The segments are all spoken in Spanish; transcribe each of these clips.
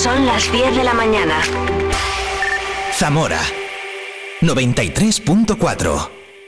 Son las 10 de la mañana. Zamora 93.4.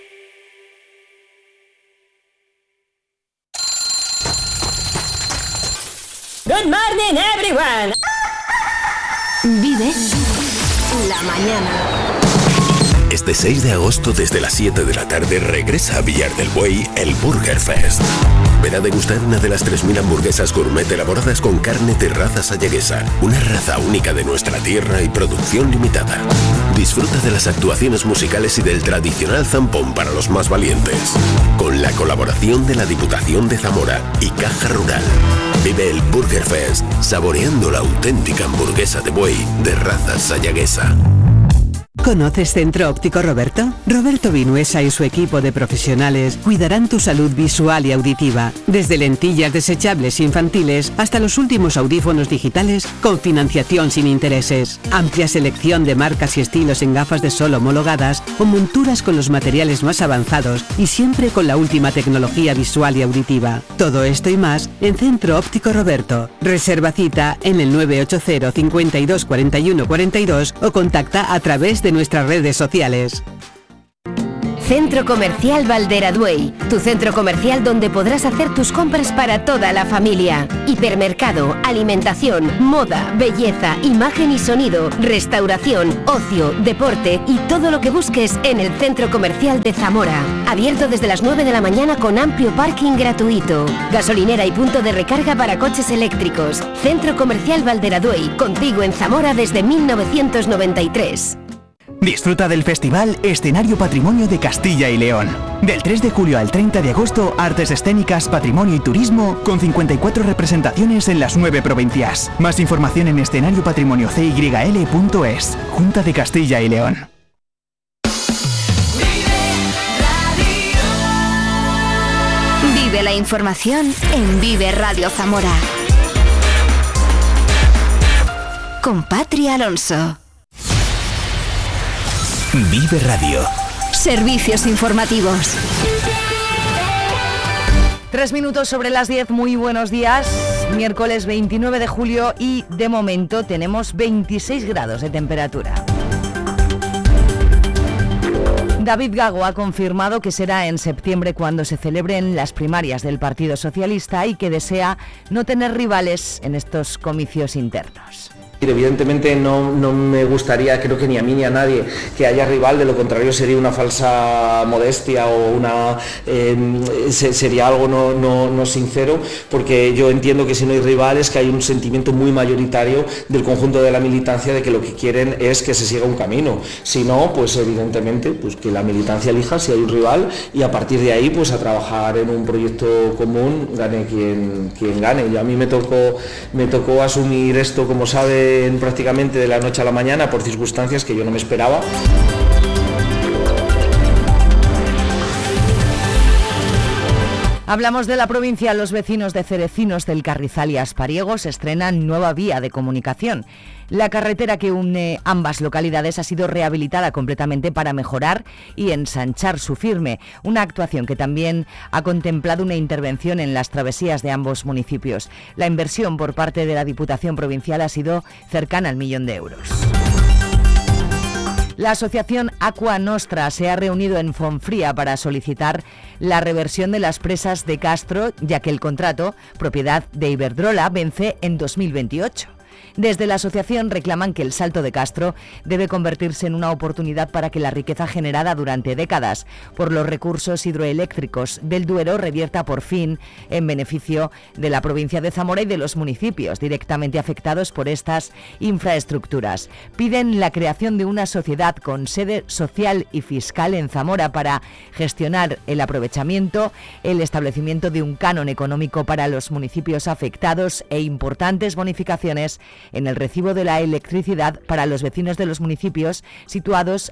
Good morning, everyone. Vive la mañana. Este 6 de agosto desde las 7 de la tarde regresa a Villar del Buey el Burger Fest. Ven a degustar una de las 3.000 hamburguesas gourmet elaboradas con carne de raza sayaguesa, una raza única de nuestra tierra y producción limitada. Disfruta de las actuaciones musicales y del tradicional zampón para los más valientes, con la colaboración de la Diputación de Zamora y Caja Rural. Vive el Burger Fest saboreando la auténtica hamburguesa de buey de raza sayaguesa. ¿Conoces Centro Óptico Roberto? Roberto Vinuesa y su equipo de profesionales cuidarán tu salud visual y auditiva, desde lentillas desechables infantiles hasta los últimos audífonos digitales con financiación sin intereses. Amplia selección de marcas y estilos en gafas de sol homologadas o monturas con los materiales más avanzados y siempre con la última tecnología visual y auditiva. Todo esto y más en Centro Óptico Roberto. Reserva cita en el 980 52 41 42 o contacta a través de nuestras redes sociales. Centro Comercial Valderaduey, tu centro comercial donde podrás hacer tus compras para toda la familia. Hipermercado, alimentación, moda, belleza, imagen y sonido, restauración, ocio, deporte y todo lo que busques en el Centro Comercial de Zamora. Abierto desde las 9 de la mañana con amplio parking gratuito. Gasolinera y punto de recarga para coches eléctricos. Centro Comercial Valderaduey, contigo en Zamora desde 1993. Disfruta del festival Escenario Patrimonio de Castilla y León. Del 3 de julio al 30 de agosto, artes escénicas, patrimonio y turismo, con 54 representaciones en las 9 provincias. Más información en escenariopatrimoniocyl.es. Junta de Castilla y León. Vive la información en Vive Radio Zamora. Con Patri Alonso. Vive Radio. Servicios informativos. 3 minutos sobre las 10, muy buenos días. Miércoles 29 de julio y de momento tenemos 26 grados de temperatura. David Gago ha confirmado que será en septiembre cuando se celebren las primarias del Partido Socialista y que desea no tener rivales en estos comicios internos. Evidentemente no me gustaría, creo que ni a mí ni a nadie, que haya rival, de lo contrario sería una falsa modestia o sería algo no sincero, porque yo entiendo que si no hay rivales, que hay un sentimiento muy mayoritario del conjunto de la militancia de que lo que quieren es que se siga un camino. Si no, pues evidentemente pues que la militancia elija si hay un rival y a partir de ahí pues a trabajar en un proyecto común, gane quien gane. Y a mí me tocó asumir esto, como sabe, prácticamente de la noche a la mañana por circunstancias que yo no me esperaba. Hablamos de la provincia. Los vecinos de Cerecinos del Carrizal y Aspariegos estrenan nueva vía de comunicación. La carretera que une ambas localidades ha sido rehabilitada completamente para mejorar y ensanchar su firme, una actuación que también ha contemplado una intervención en las travesías de ambos municipios. La inversión por parte de la Diputación Provincial ha sido cercana al 1 millón de euros. La asociación Aqua Nostra se ha reunido en Fonfría para solicitar la reversión de las presas de Castro, ya que el contrato, propiedad de Iberdrola, vence en 2028. Desde la asociación reclaman que el Salto de Castro debe convertirse en una oportunidad para que la riqueza generada durante décadas por los recursos hidroeléctricos del Duero revierta por fin en beneficio de la provincia de Zamora y de los municipios directamente afectados por estas infraestructuras. Piden la creación de una sociedad con sede social y fiscal en Zamora para gestionar el aprovechamiento, el establecimiento de un canon económico para los municipios afectados e importantes bonificaciones en el recibo de la electricidad para los vecinos de los municipios situados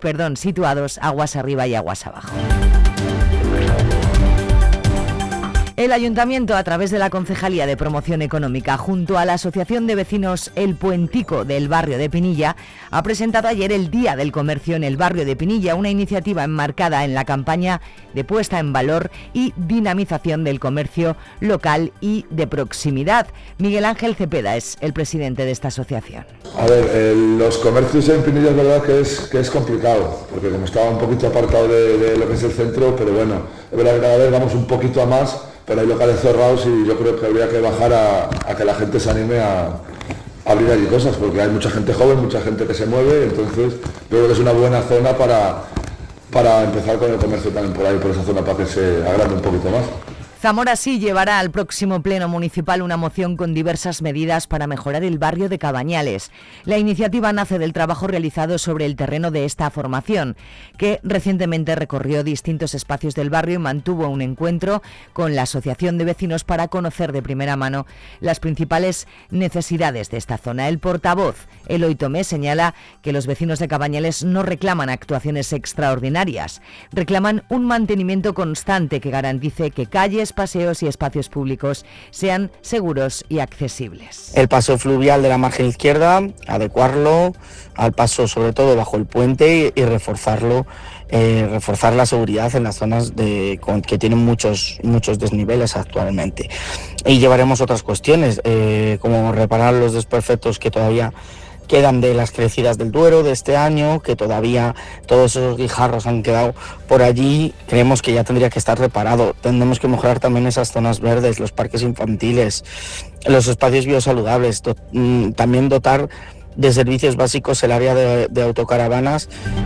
aguas arriba y aguas abajo. El Ayuntamiento, a través de la Concejalía de Promoción Económica, junto a la Asociación de Vecinos El Puentico del barrio de Pinilla, ha presentado ayer el Día del Comercio en el barrio de Pinilla, una iniciativa enmarcada en la campaña de puesta en valor y dinamización del comercio local y de proximidad. Miguel Ángel Cepeda es el presidente de esta asociación. A ver, los comercios en Pinilla es verdad que es complicado, porque como estaba un poquito apartado de lo que es el centro, pero bueno, es verdad que cada vez vamos un poquito a más, pero hay locales cerrados y yo creo que habría que bajar a que la gente se anime a abrir allí cosas, porque hay mucha gente joven, mucha gente que se mueve, entonces yo creo que es una buena zona para empezar con el comercio también por ahí, por esa zona, para que se agrande un poquito más. Zamora sí llevará al próximo pleno municipal una moción con diversas medidas para mejorar el barrio de Cabañales. La iniciativa nace del trabajo realizado sobre el terreno de esta formación, que recientemente recorrió distintos espacios del barrio y mantuvo un encuentro con la Asociación de Vecinos para conocer de primera mano las principales necesidades de esta zona. El portavoz, Eloy Tomé, señala que los vecinos de Cabañales no reclaman actuaciones extraordinarias, reclaman un mantenimiento constante que garantice que calles, paseos y espacios públicos sean seguros y accesibles. El paso fluvial de la margen izquierda, adecuarlo al paso sobre todo bajo el puente y reforzarlo, reforzar la seguridad en las zonas que tienen muchos desniveles actualmente. Y llevaremos otras cuestiones, como reparar los desperfectos que todavía quedan de las crecidas del Duero de este año, que todavía todos esos guijarros han quedado por allí. Creemos que ya tendría que estar reparado. Tendremos que mejorar también esas zonas verdes, los parques infantiles, los espacios biosaludables, también dotar de servicios básicos el área de autocaravanas.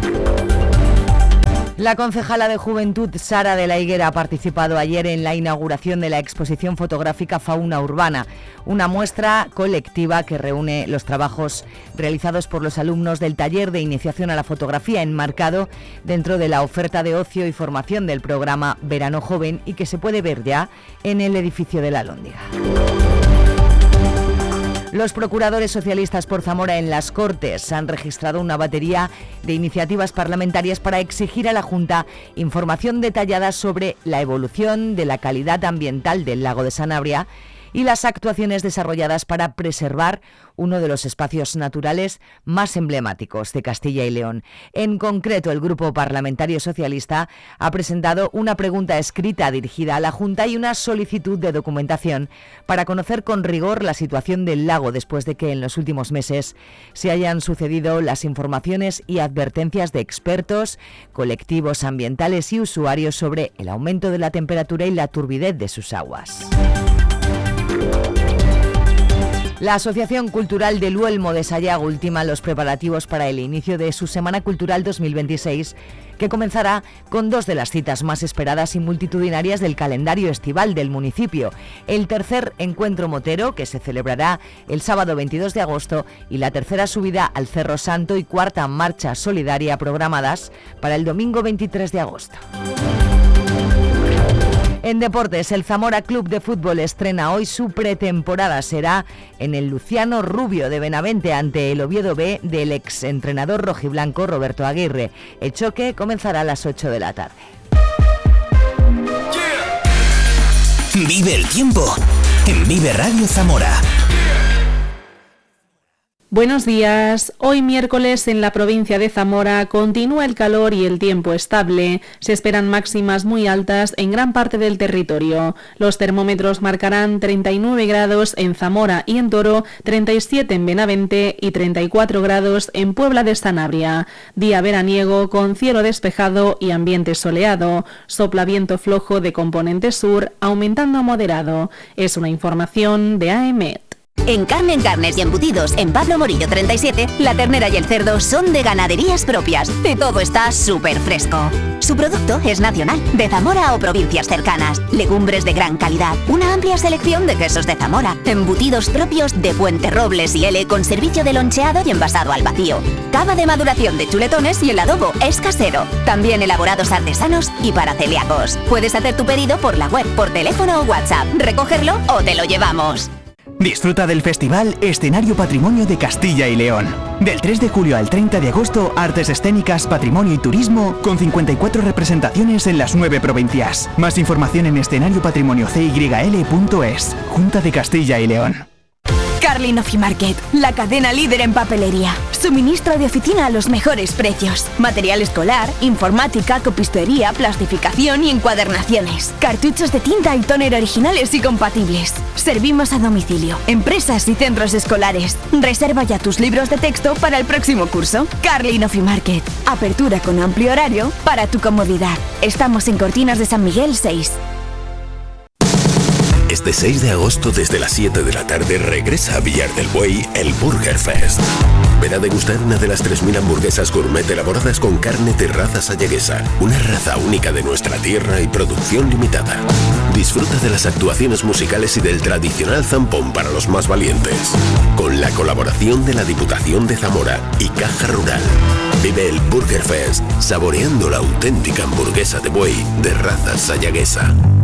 La concejala de Juventud, Sara de la Higuera, ha participado ayer en la inauguración de la exposición fotográfica Fauna Urbana, una muestra colectiva que reúne los trabajos realizados por los alumnos del taller de iniciación a la fotografía, enmarcado dentro de la oferta de ocio y formación del programa Verano Joven, y que se puede ver ya en el edificio de la Alhóndiga. Los procuradores socialistas por Zamora en las Cortes han registrado una batería de iniciativas parlamentarias para exigir a la Junta información detallada sobre la evolución de la calidad ambiental del lago de Sanabria y las actuaciones desarrolladas para preservar uno de los espacios naturales más emblemáticos de Castilla y León. En concreto, el Grupo Parlamentario Socialista ha presentado una pregunta escrita dirigida a la Junta y una solicitud de documentación para conocer con rigor la situación del lago después de que en los últimos meses se hayan sucedido las informaciones y advertencias de expertos, colectivos ambientales y usuarios sobre el aumento de la temperatura y la turbidez de sus aguas. La Asociación Cultural de Luelmo de Sayago ultima los preparativos para el inicio de su Semana Cultural 2026, que comenzará con dos de las citas más esperadas y multitudinarias del calendario estival del municipio: el tercer encuentro motero, que se celebrará el sábado 22 de agosto, y la tercera subida al Cerro Santo y cuarta marcha solidaria programadas para el domingo 23 de agosto. En deportes, el Zamora Club de Fútbol estrena hoy su pretemporada. Será en el Luciano Rubio de Benavente ante el Oviedo B del exentrenador rojiblanco Roberto Aguirre. El choque comenzará a las 8 de la tarde. Vive el tiempo en Vive Radio Zamora. Buenos días. Hoy miércoles en la provincia de Zamora continúa el calor y el tiempo estable. Se esperan máximas muy altas en gran parte del territorio. Los termómetros marcarán 39 grados en Zamora y en Toro, 37 en Benavente y 34 grados en Puebla de Sanabria. Día veraniego con cielo despejado y ambiente soleado. Sopla viento flojo de componente sur, aumentando a moderado. Es una información de AEMET. En Carnes y Embutidos, en Pablo Morillo 37, la ternera y el cerdo son de ganaderías propias y todo está súper fresco. Su producto es nacional, de Zamora o provincias cercanas. Legumbres de gran calidad, una amplia selección de quesos de Zamora, embutidos propios de Puente Robles y L con servicio de loncheado y envasado al vacío. Cava de maduración de chuletones y el adobo es casero. También elaborados artesanos y para celíacos. Puedes hacer tu pedido por la web, por teléfono o WhatsApp, recogerlo o te lo llevamos. Disfruta del festival Escenario Patrimonio de Castilla y León. Del 3 de julio al 30 de agosto, artes escénicas, patrimonio y turismo, con 54 representaciones en las 9 provincias. Más información en escenariopatrimoniocyl.es. Junta de Castilla y León. Carlin Office Market, la cadena líder en papelería. Suministro de oficina a los mejores precios. Material escolar, informática, copistería, plastificación y encuadernaciones. Cartuchos de tinta y tóner originales y compatibles. Servimos a domicilio, empresas y centros escolares. Reserva ya tus libros de texto para el próximo curso. Carlin Office Market. Apertura con amplio horario para tu comodidad. Estamos en Cortinas de San Miguel 6. Este 6 de agosto desde las 7 de la tarde regresa a Villar del Buey el Burger Fest. Ven a degustar una de las 3.000 hamburguesas gourmet elaboradas con carne de raza sayaguesa, una raza única de nuestra tierra y producción limitada. Disfruta de las actuaciones musicales y del tradicional zampón para los más valientes, con la colaboración de la Diputación de Zamora y Caja Rural. Vive el Burger Fest saboreando la auténtica hamburguesa de buey de raza sayaguesa.